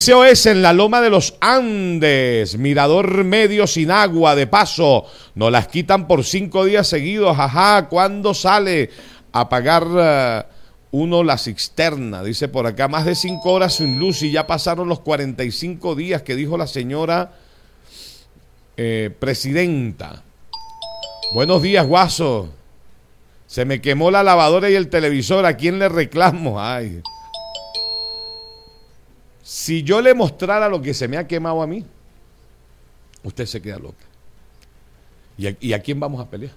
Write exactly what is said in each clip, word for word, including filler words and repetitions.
Eso es en la Loma de los Andes, mirador medio sin agua, de paso, nos las quitan por cinco días seguidos, ajá, ¿cuándo sale a pagar uh, uno la cisterna? Dice por acá, más de cinco horas sin luz y ya pasaron los cuarenta y cinco días que dijo la señora eh, presidenta. Buenos días, Guaso, se me quemó la lavadora y el televisor, ¿a quién le reclamo? Ay... Si yo le mostrara lo que se me ha quemado a mí, usted se queda loca. ¿Y a, y a quién vamos a pelear?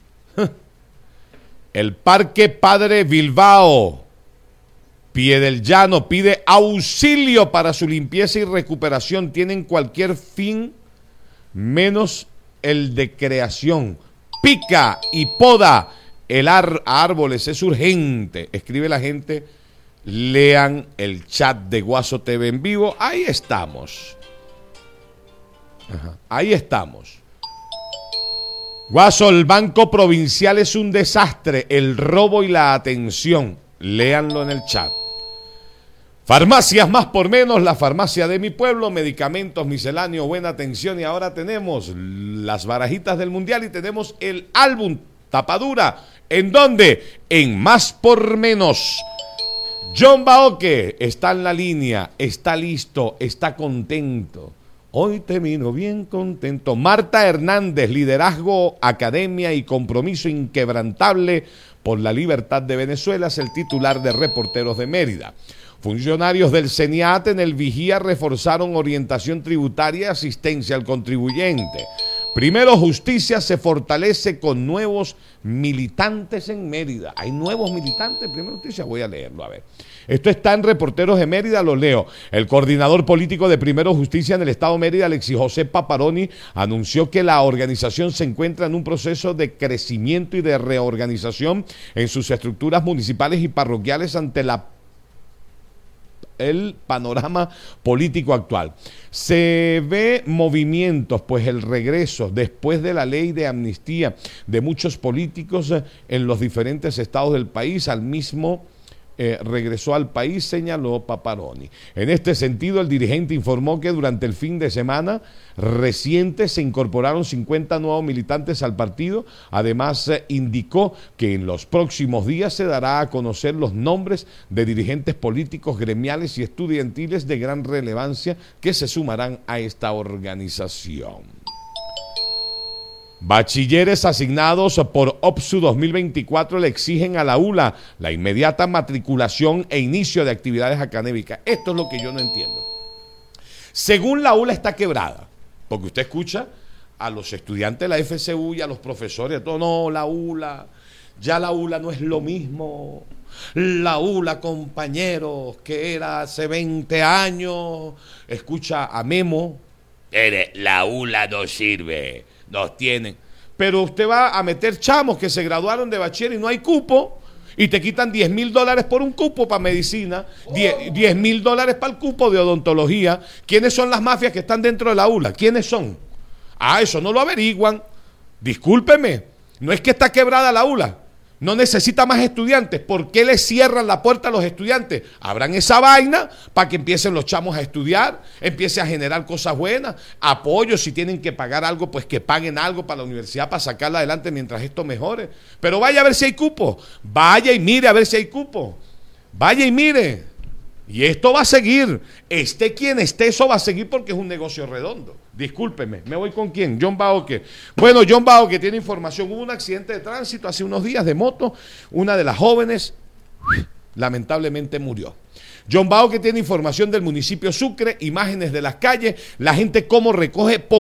El Parque Padre Bilbao, Pie del Llano, pide auxilio para su limpieza y recuperación. Tienen cualquier fin menos el de creación. Pica y poda el ar- árboles, es urgente. Escribe la gente. Lean el chat de Guaso T V en vivo. Ahí estamos. Ajá. Ahí estamos. Guaso, el Banco Provincial es un desastre. El robo y la atención. Léanlo en el chat. Farmacias más por menos. La farmacia de mi pueblo. Medicamentos, misceláneos, buena atención. Y ahora tenemos las barajitas del mundial y tenemos el álbum tapadura. ¿En dónde? En Más por Menos. John Baoque está en la línea, está listo, está contento. Hoy termino bien contento. Marta Hernández, liderazgo, academia y compromiso inquebrantable por la libertad de Venezuela, es el titular de Reporteros de Mérida. Funcionarios del CENIAT en el Vigía reforzaron orientación tributaria y asistencia al contribuyente. Primero Justicia se fortalece con nuevos militantes en Mérida. ¿Hay nuevos militantes? Primero Justicia, voy a leerlo, a ver. Esto está en Reporteros de Mérida, lo leo. El coordinador político de Primero Justicia en el Estado de Mérida, Alexis José Paparoni, anunció que la organización se encuentra en un proceso de crecimiento y de reorganización en sus estructuras municipales y parroquiales ante la el panorama político actual. Se ve movimientos, pues el regreso después de la ley de amnistía de muchos políticos en los diferentes estados del país al mismo Eh, regresó al país, señaló Paparoni. En este sentido, el dirigente informó que durante el fin de semana reciente se incorporaron cincuenta nuevos militantes al partido. Además, eh, indicó que en los próximos días se dará a conocer los nombres de dirigentes políticos, gremiales y estudiantiles de gran relevancia que se sumarán a esta organización. Bachilleres asignados por OPSU dos mil veinticuatro le exigen a la U L A la inmediata matriculación e inicio de actividades académicas. Esto es lo que yo no entiendo. Según la U L A está quebrada, porque usted escucha a los estudiantes de la F C U y a los profesores, todo, no, la U L A, ya la U L A no es lo mismo. La U L A, compañeros, que era hace veinte años. Escucha a Memo. La U L A no sirve. Nos tienen. Pero usted va a meter chamos que se graduaron de bachiller y no hay cupo y te quitan diez mil dólares por un cupo para medicina, diez mil dólares para el cupo de odontología. ¿Quiénes son las mafias que están dentro de la U L A? ¿Quiénes son? Ah, eso no lo averiguan. Discúlpeme, no es que está quebrada la U L A. No necesita más estudiantes. ¿Por qué le cierran la puerta a los estudiantes? Abran esa vaina para que empiecen los chamos a estudiar, empiece a generar cosas buenas, apoyo, si tienen que pagar algo, pues que paguen algo para la universidad para sacarla adelante mientras esto mejore. Pero vaya a ver si hay cupo, vaya y mire a ver si hay cupo, vaya y mire. Y esto va a seguir, esté quien esté, eso va a seguir porque es un negocio redondo. Discúlpeme, ¿me voy con quién? John Baoque. Bueno, John Baoque tiene información. Hubo un accidente de tránsito hace unos días de moto. Una de las jóvenes lamentablemente murió. John Baoque tiene información del municipio Sucre, imágenes de las calles, la gente cómo recoge